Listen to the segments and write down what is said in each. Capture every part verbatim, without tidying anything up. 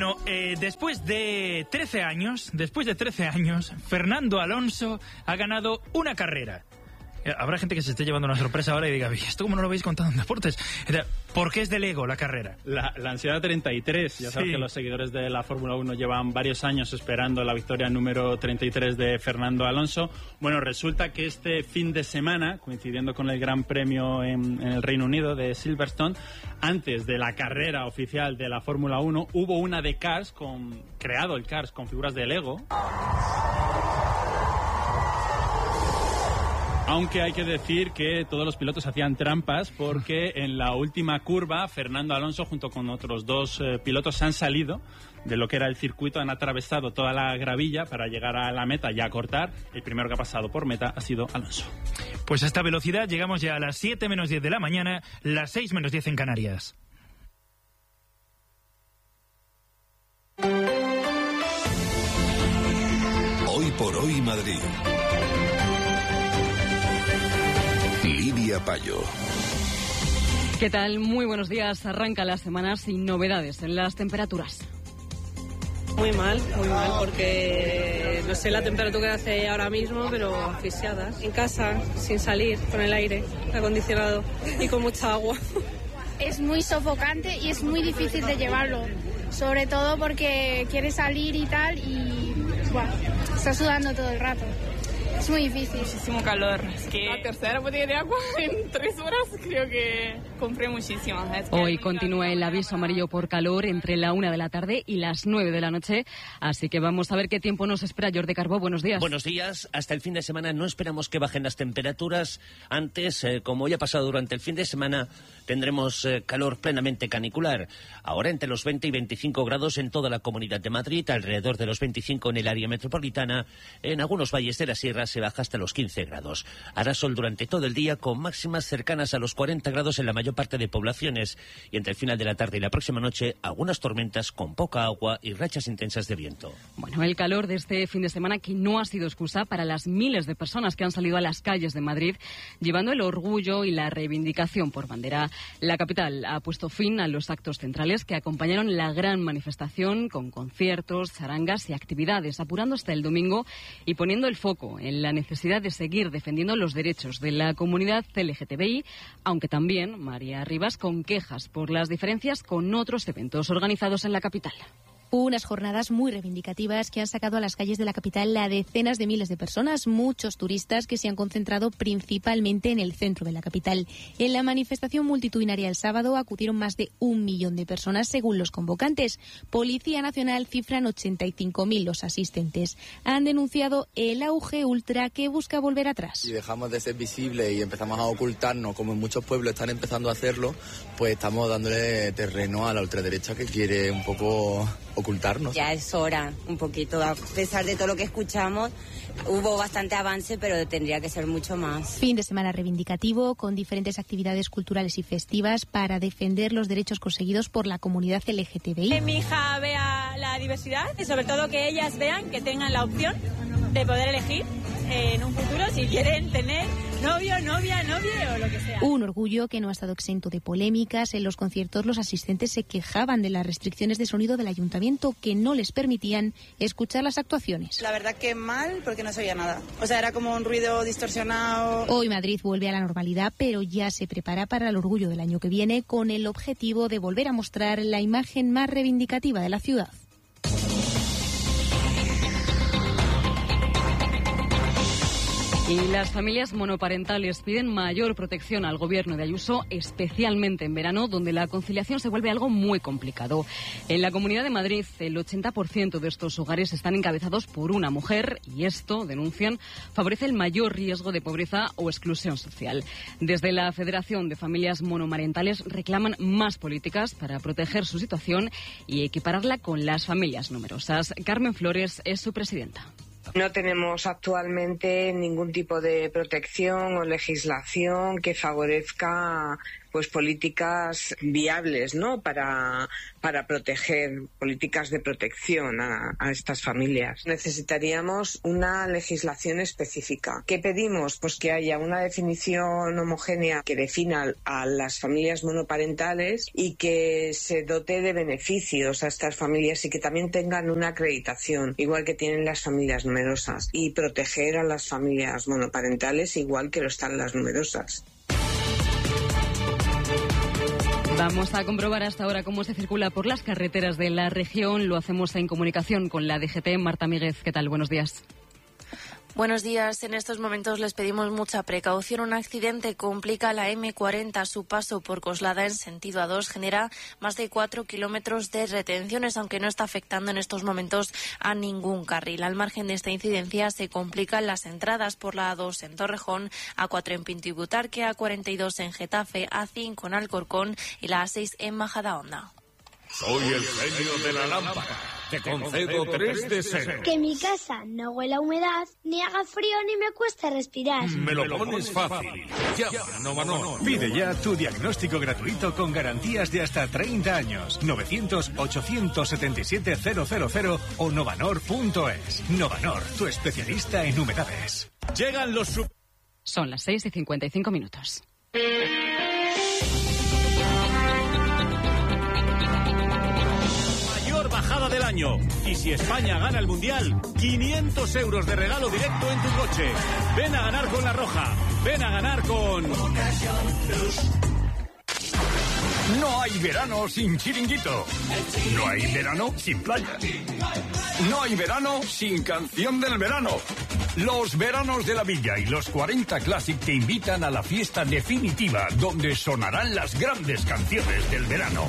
No, eh, después de trece años, después de trece años, Fernando Alonso ha ganado una carrera. Habrá gente que se esté llevando una sorpresa ahora y diga, ¿esto cómo no lo habéis contado en deportes? ¿Por qué es de Lego la carrera? La, la ansiedad treinta y tres. Ya sabes sí. que los seguidores de la Fórmula uno llevan varios años esperando la victoria número treinta y tres de Fernando Alonso. Bueno, resulta que este fin de semana, coincidiendo con el Gran Premio en, en el Reino Unido de Silverstone, antes de la carrera oficial de la Fórmula uno, hubo una de Cars, con, creado el Cars con figuras de Lego. Aunque hay que decir que todos los pilotos hacían trampas porque en la última curva Fernando Alonso junto con otros dos eh, pilotos han salido de lo que era el circuito, han atravesado toda la gravilla para llegar a la meta y a cortar. El primero que ha pasado por meta ha sido Alonso. Pues a esta velocidad llegamos ya a las siete menos diez de la mañana, las seis menos diez en Canarias. Hoy por hoy Madrid. Lidia Payo. ¿Qué tal? Muy buenos días. Arranca la semana sin novedades en las temperaturas. Muy mal, muy mal, porque no sé la temperatura que hace ahora mismo, pero asfixiadas. En casa, sin salir, con el aire acondicionado y con mucha agua. Es muy sofocante y es muy difícil de llevarlo, sobre todo porque quieres salir y tal y bueno, está sudando todo el rato. Es muy difícil. Muchísimo calor. Es que la tercera botella de agua en tres horas creo que compré muchísimas. Es que Hoy continúa el aviso amarillo por calor entre la una de la tarde y las nueve de la noche. Así que vamos a ver qué tiempo nos espera. Jordi Carbó, buenos días. Buenos días. Hasta el fin de semana no esperamos que bajen las temperaturas. Antes, eh, como ya ha pasado durante el fin de semana, tendremos eh, calor plenamente canicular. Ahora entre los veinte y veinticinco grados en toda la Comunidad de Madrid, alrededor de los veinticinco en el área metropolitana. En algunos valles de la sierra se baja hasta los quince grados. Hará sol durante todo el día con máximas cercanas a los cuarenta grados en la mayor parte de poblaciones y entre el final de la tarde y la próxima noche algunas tormentas con poca agua y rachas intensas de viento. Bueno, el calor de este fin de semana que no ha sido excusa para las miles de personas que han salido a las calles de Madrid llevando el orgullo y la reivindicación por bandera. La capital ha puesto fin a los actos centrales que acompañaron la gran manifestación con conciertos, charangas y actividades, apurando hasta el domingo y poniendo el foco en la necesidad de seguir defendiendo los derechos de la comunidad L G T B I, aunque también, María Rivas, con quejas por las diferencias con otros eventos organizados en la capital. Unas jornadas muy reivindicativas que han sacado a las calles de la capital a decenas de miles de personas, muchos turistas que se han concentrado principalmente en el centro de la capital. En la manifestación multitudinaria el sábado acudieron más de un millón de personas según los convocantes. Policía Nacional cifran ochenta y cinco mil los asistentes. Han denunciado el auge ultra que busca volver atrás. Si dejamos de ser visibles y empezamos a ocultarnos, como en muchos pueblos están empezando a hacerlo, pues estamos dándole terreno a la ultraderecha que quiere un poco ocultarnos. Ya es hora, un poquito, a pesar de todo lo que escuchamos, hubo bastante avance, pero tendría que ser mucho más. Fin de semana reivindicativo, con diferentes actividades culturales y festivas para defender los derechos conseguidos por la comunidad L G T B I. Que mi hija vea la diversidad y sobre todo que ellas vean que tengan la opción de poder elegir en un futuro si quieren tener novio, novia, novia o lo que sea. Un orgullo que no ha estado exento de polémicas. En los conciertos los asistentes se quejaban de las restricciones de sonido del ayuntamiento que no les permitían escuchar las actuaciones. La verdad que mal, porque no se oía nada. O sea, era como un ruido distorsionado. Hoy Madrid vuelve a la normalidad, pero ya se prepara para el orgullo del año que viene con el objetivo de volver a mostrar la imagen más reivindicativa de la ciudad. Y las familias monoparentales piden mayor protección al gobierno de Ayuso, especialmente en verano, donde la conciliación se vuelve algo muy complicado. En la Comunidad de Madrid, el ochenta por ciento de estos hogares están encabezados por una mujer y esto, denuncian, favorece el mayor riesgo de pobreza o exclusión social. Desde la Federación de Familias Monomarentales reclaman más políticas para proteger su situación y equipararla con las familias numerosas. Carmen Flores es su presidenta. No tenemos actualmente ningún tipo de protección o legislación que favorezca pues políticas viables, ¿no? Para, para proteger, políticas de protección a, a estas familias. Necesitaríamos una legislación específica. ¿Qué pedimos? Pues que haya una definición homogénea que defina a las familias monoparentales y que se dote de beneficios a estas familias y que también tengan una acreditación, igual que tienen las familias numerosas, y proteger a las familias monoparentales igual que lo están las numerosas. Vamos a comprobar hasta ahora cómo se circula por las carreteras de la región. Lo hacemos en comunicación con la D G T. Marta Míguez, ¿qué tal? Buenos días. Buenos días. En estos momentos les pedimos mucha precaución. Un accidente complica la eme cuarenta. Su paso por Coslada en sentido A dos genera más de cuatro kilómetros de retenciones, aunque no está afectando en estos momentos a ningún carril. Al margen de esta incidencia se complican las entradas por la A dos en Torrejón, A cuatro en Pinto y Butarque, A cuarenta y dos en Getafe, A cinco en Alcorcón y la A seis en Majadahonda. Soy el genio de la lámpara. Te concedo tres deseos. Que mi casa no huela a humedad, ni haga frío ni me cueste respirar. Me lo pones fácil. Llama a Novanor. Pide ya tu diagnóstico gratuito con garantías de hasta treinta años. novecientos, ochocientos setenta y siete, cero cero cero o novanor punto es. Novanor, tu especialista en humedades. Llegan los... Sub- Son las seis y cincuenta y cinco minutos. Bajada del año. Y si España gana el Mundial, quinientos euros de regalo directo en tu coche. Ven a ganar con La Roja. Ven a ganar con... No hay verano sin chiringuito. No hay verano sin playa. No hay verano sin canción del verano. Los veranos de la Villa y los cuarenta Classic te invitan a la fiesta definitiva donde sonarán las grandes canciones del verano.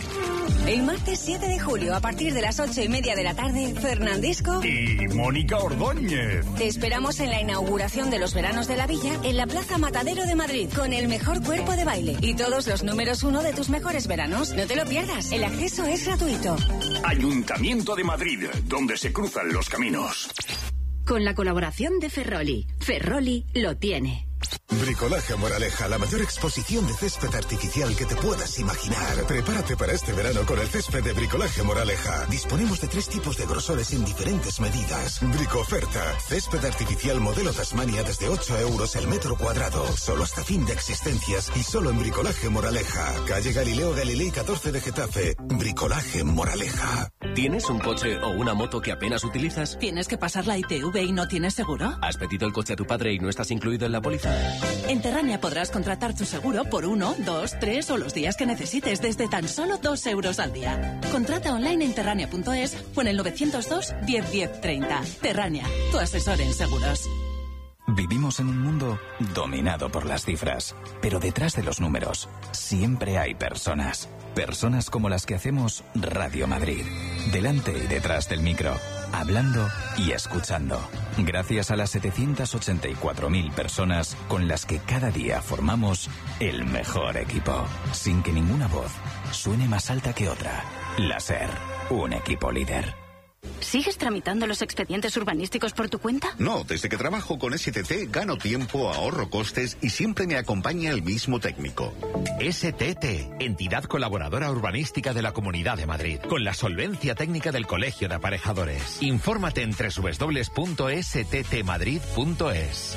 El martes siete de julio, a partir de las ocho y media de la tarde, Fernandisco y Mónica Ordóñez. Te esperamos en la inauguración de los veranos de la Villa en la Plaza Matadero de Madrid, con el mejor cuerpo de baile y todos los números uno de tus mejores veranos. No te lo pierdas, el acceso es gratuito. Ayuntamiento de Madrid, donde se cruzan los caminos. Con la colaboración de Ferroli. Ferroli lo tiene. Bricolaje Moraleja, la mayor exposición de césped artificial que te puedas imaginar. Prepárate para este verano con el césped de Bricolaje Moraleja. Disponemos de tres tipos de grosores en diferentes medidas. Bricoferta, césped artificial modelo Tasmania desde ocho euros el metro cuadrado. Solo hasta fin de existencias y solo en Bricolaje Moraleja. Calle Galileo Galilei catorce de Getafe. Bricolaje Moraleja. ¿Tienes un coche o una moto que apenas utilizas? ¿Tienes que pasar la I T V y no tienes seguro? ¿Has pedido el coche a tu padre y no estás incluido en la póliza? En Terrania podrás contratar tu seguro por uno, dos, tres o los días que necesites desde tan solo dos euros al día. Contrata online en terrania punto es o en el novecientos dos, diez, diez, treinta. Terrania, tu asesor en seguros. Vivimos en un mundo dominado por las cifras, pero detrás de los números siempre hay personas. Personas como las que hacemos Radio Madrid, delante y detrás del micro, hablando y escuchando. Gracias a las setecientas ochenta y cuatro mil personas con las que cada día formamos el mejor equipo, sin que ninguna voz suene más alta que otra. La SER, un equipo líder. ¿Sigues tramitando los expedientes urbanísticos por tu cuenta? No, desde que trabajo con S T T gano tiempo, ahorro costes y siempre me acompaña el mismo técnico. S T T, entidad colaboradora urbanística de la Comunidad de Madrid, con la solvencia técnica del Colegio de Aparejadores. Infórmate en doble u doble u doble u punto s t t madrid punto es.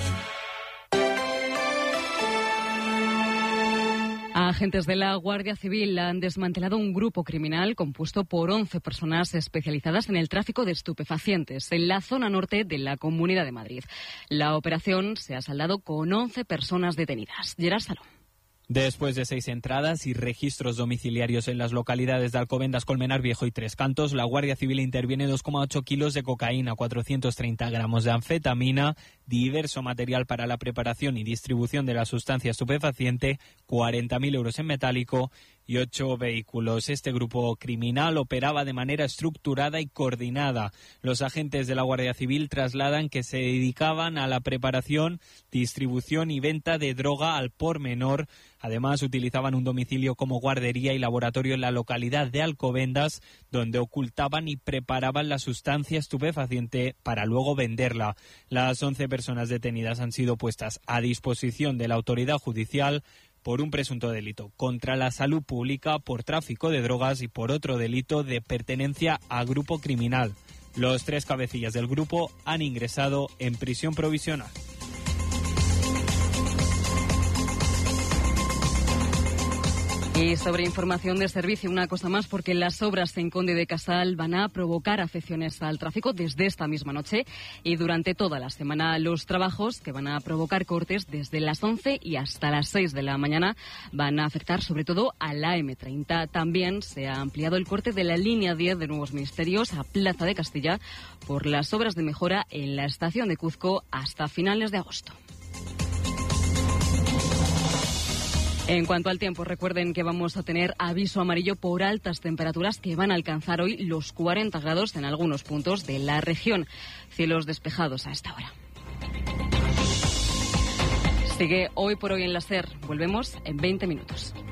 Agentes de la Guardia Civil han desmantelado un grupo criminal compuesto por once personas especializadas en el tráfico de estupefacientes en la zona norte de la Comunidad de Madrid. La operación se ha saldado con once personas detenidas. Gerard Salón. Después de seis entradas y registros domiciliarios en las localidades de Alcobendas, Colmenar Viejo y Tres Cantos, la Guardia Civil interviene dos coma ocho kilos de cocaína, cuatrocientos treinta gramos de anfetamina, diverso material para la preparación y distribución de la sustancia estupefaciente, cuarenta mil euros en metálico y ocho vehículos. Este grupo criminal operaba de manera estructurada y coordinada. Los agentes de la Guardia Civil trasladan que se dedicaban a la preparación, distribución y venta de droga al por menor. Además, utilizaban un domicilio como guardería y laboratorio en la localidad de Alcobendas, donde ocultaban y preparaban la sustancia estupefaciente para luego venderla. Las once personas detenidas han sido puestas a disposición de la autoridad judicial por un presunto delito contra la salud pública, por tráfico de drogas y por otro delito de pertenencia a grupo criminal. Los tres cabecillas del grupo han ingresado en prisión provisional. Y sobre información de servicio, una cosa más, porque las obras en Conde de Casal van a provocar afecciones al tráfico desde esta misma noche y durante toda la semana. Los trabajos, que van a provocar cortes desde las once y hasta las seis de la mañana, van a afectar sobre todo a la eme treinta. También se ha ampliado el corte de la línea diez de Nuevos Ministerios a Plaza de Castilla por las obras de mejora en la estación de Cuzco hasta finales de agosto. En cuanto al tiempo, recuerden que vamos a tener aviso amarillo por altas temperaturas que van a alcanzar hoy los cuarenta grados en algunos puntos de la región. Cielos despejados a esta hora. Sigue Hoy por Hoy en la SER. Volvemos en veinte minutos.